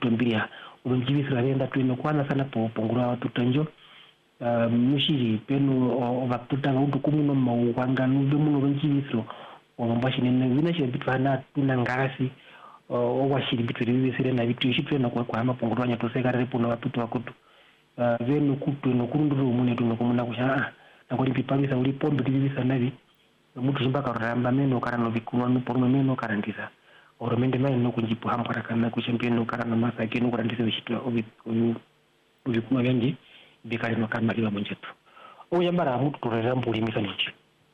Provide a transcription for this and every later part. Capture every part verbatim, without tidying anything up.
kushitombia ubunjibisira benda twino kwana sana po pongura watu tanjo uh, mushiri penu ovatuta ngaudu kumuno mawanga nube muno bunjibisiro wambashi nene wina shi bitwana tuna ngasi o washiri bitwiri bisire na bitu shitwe na kwa kwa mapongura nya toseka repo na wapitu wakutu uh, venu kutu no kurunduru mune tuno kumuna kusha na kwa lipipabisa ulipombe tibisa nabi mutu shimbaka ramba meno karano bikunwa no porme meno karandisa oromende mai no kunjipu hampara kana kushempeno karano masa kenu karandisa bishitwa obi obi yangi bikali no kama liwa monjetu o yambara mutu torera mbuli misanichi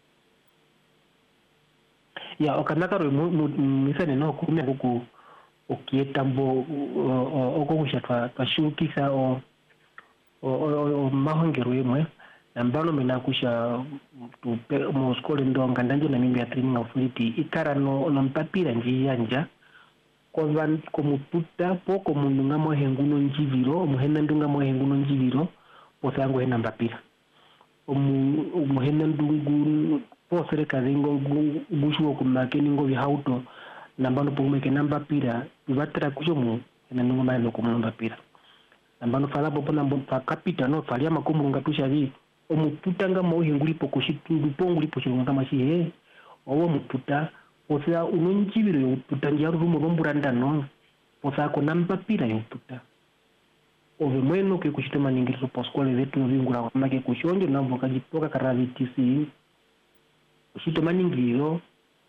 ya okanaka ro misane no kumya kuku okietambo okokushatwa twashukisa o o mahongero yemwe nambalo menakusha tupe mo skole ndonga ndanje na mimi ya training authority ikara no nampapira njiyanja kwa komuputa poko mundu ngamo henguno njiviro muhena ndunga mo henguno njiviro posango hena mbapira omu muhena ndungu posere kazingo gushuo kumakeni ngo bihauto nambano pomeke nambapira bibatra kushomu hena ndunga mailo kumambapira nambano fala popo nambo kapita no falia makumu ngatusha vi omuputa ngamo hengulipo kushitundu pongulipo shonga mashihe owo muputa posa unonjibiro yoputa njaru rumo romburanda no posa ko nampapira yoputa ove mweno ke kushitoma ningirizo poskole vetu vingura kwa make kushonjo nambo kajipoka karavitisi kushitoma ningiro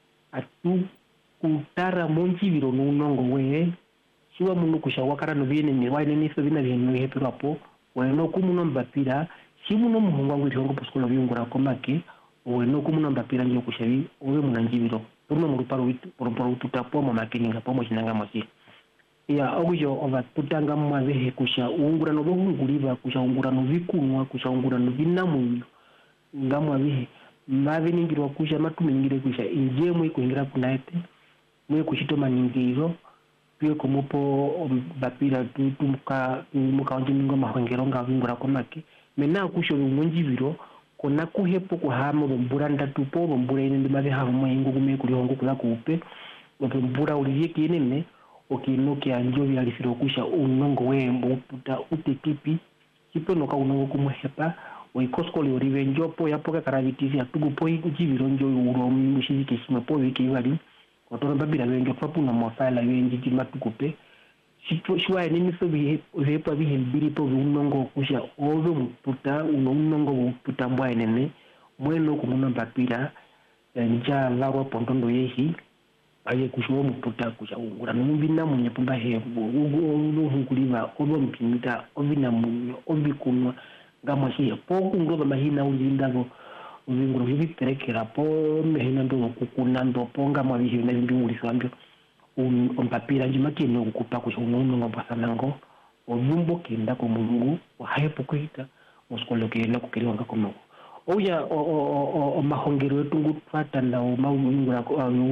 atu kutara monjibiro nunongo we shiwa munu kushawakara no biene ni waine niso bina bino hepero apo weno kumuno mbapira shimuno muhungu wangu itongo poskole vingura kwa make weno kumuno mbapira njo kushawi owe munanjibiro puno muruparo witu poroporo tutapo mo makininga pomo shinanga mosi ya ogujo ova tutanga mwavehe kusha ungura no bohunguliva kusha ungura no vikunwa kusha ungura no binamunyo ngamwa bihe mave ningirwa kusha matumingire kusha injemwe kuingira kunaete mwe kushitoma ningiro pio komopo bapira tutumuka muka onje mingo mahongero ngavingura komake mena kusho munjibiro kona kuhepo kuhama bomburanda tupo bombura ine ndimave hawo mwengo kume kuli hongo kula kupe bombura uliye kinene okinoke anjo byalisiro kusha unongo wembo puta utekipi kipo noka unongo kumuhepa oikoskole orivenjo po yapoka karavitisi atugupo ikujibiro njo uro mushiki kishima po wiki wali otoro babira wenjo papu na mafala wenji kimatukupe shipo shwa nini so bihe repa bihe biri po unongo kusha ozo muputa unongo puta mbwa enene mweno kumuna bapira nja lawa pontondo yehi aye kushuwa muputa kusha ungura numbina munye pumba hebo ugo hunkuliva obo mpimita obina munyo obikunwa ngamo shiye po kungoba mahina ulindago ubinguro bibiterekera po mehina ndo kukuna ndo ponga mwa bihe na binduri sambyo um ompapira njima kino kukupa kusha unono ngobasanango obumbo kenda ko mungu wahepo kuita muskolo kenda kukiriwa ngakomo oya o mahongero yetu ngutfata na mawingura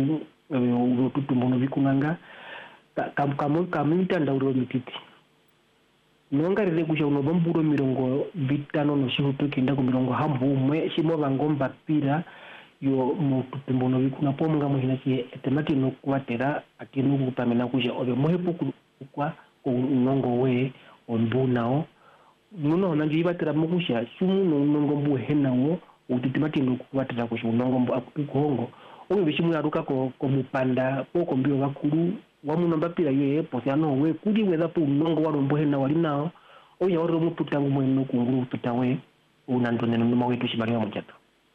ulo tutumbono bikunanga kam kam kamita ndauro mititi nongarire kusha uno bomburo mirongo bitano no shihuto kinda ku mirongo hambu mwe shimo bangomba pira yo mu tutumbono bikuna pomunga muhina ki etemaki no kwatera akinu kupamena kusha obe mohepo kwa unongo we ondunao nuno nanjo ibatera mukusha sumu no unongo mbu henawo utitimati no kwatera kusha unongo mbu akukongo oyo bishimu yaruka ko komupanda poko mbio bakuru wamuno mbapira ye posiano we kuri weza pu nongo warombo hena walinao oyo oro muputangu mweno kunguru tutawe unandone no mawetu shibali wa mujatu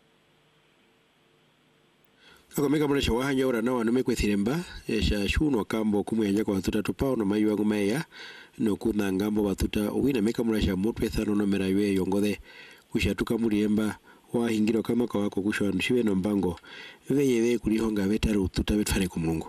akomeka mwana shawahanya ora nawa nume kwethiremba esha shuno kambo kumwenya kwa batuta tupao no mayu wangu meya no kuna ngambo batuta owina meka mwana sha mutwe thano no mera ywe yongode kushatuka muriemba wa hingiro kama kwa wako kushwa nushiwe no mbango veye kulihonga betaru tutabetfare ku Mulungu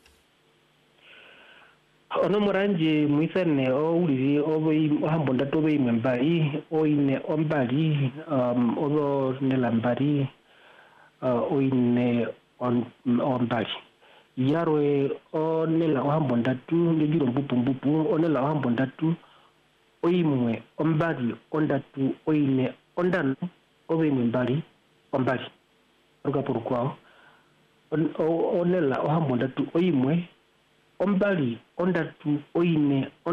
ono moranje muisane o uri obo hambonda tobe imembari o ine ombari um obo nelambari uh, o ine on ombari yarwe o nela hambonda tu ngiro mbupu mbupu o nela hambonda tu o imwe ombari ondatu o ine ondano obe imembari ombari ruka porukwa o onela hambonda tu o imwe ombali ondatu oine